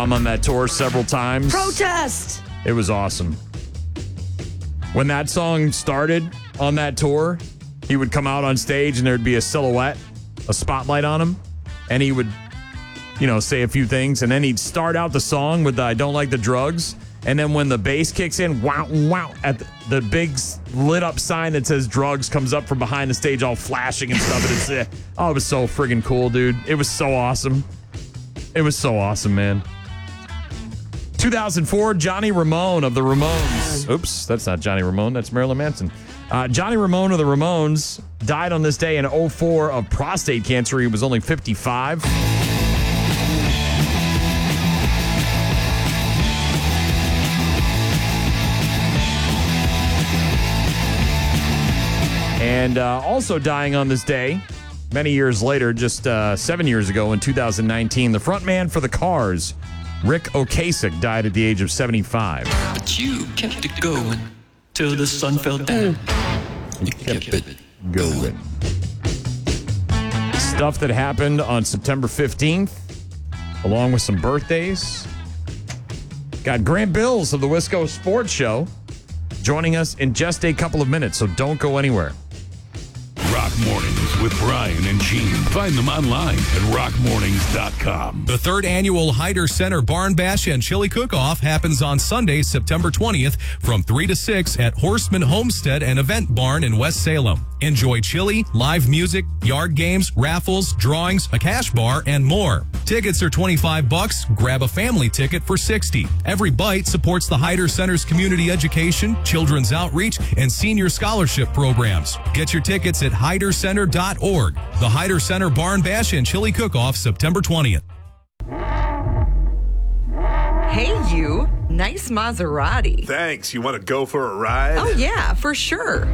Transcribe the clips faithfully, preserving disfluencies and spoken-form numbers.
saw him on that tour several times. Protest! It was awesome. When that song started on that tour, he would come out on stage and there'd be a silhouette, a spotlight on him, and he would, you know, say a few things, and then he'd start out the song with the I don't like the drugs, and then when the bass kicks in, wow, wow, at the, the big lit up sign that says drugs comes up from behind the stage all flashing and stuff, and it's, uh, oh, it was so friggin' cool, dude. It was so awesome. It was so awesome, man. two thousand four, Johnny Ramone of the Ramones. Oops, that's not Johnny Ramone. That's Marilyn Manson. Uh, Johnny Ramone of the Ramones died on this day in oh four of prostate cancer. He was only fifty-five. And uh, also dying on this day, many years later, just uh, seven years ago in two thousand nineteen, the frontman for the Cars, Rick Ocasek, died at the age of seventy-five. But you kept it going till the sun fell down. You kept it going. Stuff that happened on September fifteenth, along with some birthdays. Got Grant Bills of the Wisco Sports Show joining us in just a couple of minutes, so don't go anywhere. Rock Mornings with Brian and Gene. Find them online at rock mornings dot com. The third annual Hyder Center Barn Bash and Chili Cook-Off happens on Sunday, September twentieth from three to six at Horseman Homestead and Event Barn in West Salem. Enjoy chili, live music, yard games, raffles, drawings, a cash bar, and more. Tickets are twenty-five bucks. Grab a family ticket for sixty. Every bite supports the Hyder Center's community education, children's outreach, and senior scholarship programs. Get your tickets at hyder center dot org. The Hyder Center Barn Bash and Chili Cook-Off, September twentieth. Hey, you. Nice Maserati. Thanks. You want to go for a ride? Oh, yeah, for sure.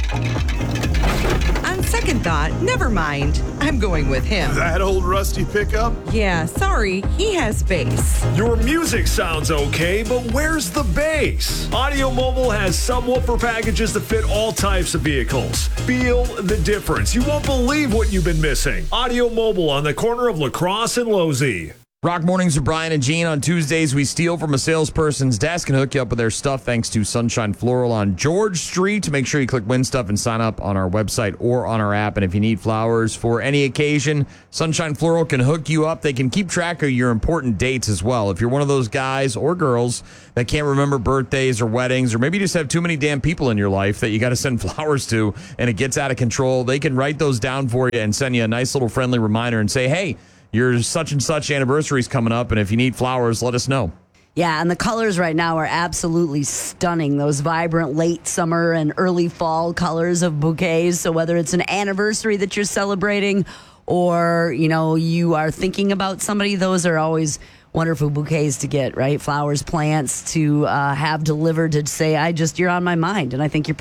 On second thought, never mind. I'm going with him. That old rusty pickup? Yeah, sorry. He has bass. Your music sounds okay, but where's the bass? Audio Mobile has subwoofer packages that fit all types of vehicles. Feel the difference. You won't believe what you've been missing. Audio Mobile on the corner of La Crosse and Losey. Rock Mornings with Brian and Gene. On Tuesdays, we steal from a salesperson's desk and hook you up with their stuff thanks to Sunshine Floral on George Street. Make sure you click Win Stuff and sign up on our website or on our app. And if you need flowers for any occasion, Sunshine Floral can hook you up. They can keep track of your important dates as well. If you're one of those guys or girls that can't remember birthdays or weddings, or maybe you just have too many damn people in your life that you got to send flowers to and it gets out of control, they can write those down for you and send you a nice little friendly reminder and say, hey, your such and such anniversary is coming up, and if you need flowers, let us know. Yeah, and the colors right now are absolutely stunning. Those vibrant late summer and early fall colors of bouquets. So whether it's an anniversary that you're celebrating or, you know, you are thinking about somebody, those are always wonderful bouquets to get, right? Flowers, plants to uh, have delivered to say, I just, you're on my mind, and I think you're